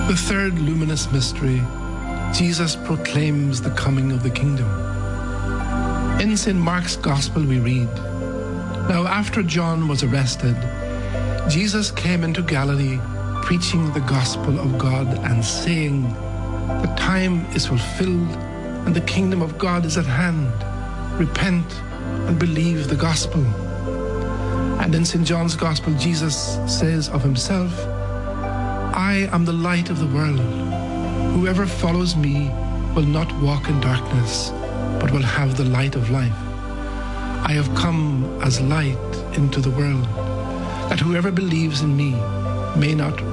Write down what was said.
The third luminous mystery, Jesus proclaims the coming of the kingdom. In St. Mark's Gospel we read, "Now after John was arrested, Jesus came into Galilee preaching the gospel of God and saying, 'The time is fulfilled and the kingdom of God is at hand. Repent and believe the gospel.' And in St. John's Gospel, Jesus says of himself, 'I am the light of the world. Whoever follows me will not walk in darkness, but will have the light of life. I have come as light into the world, that whoever believes in me may not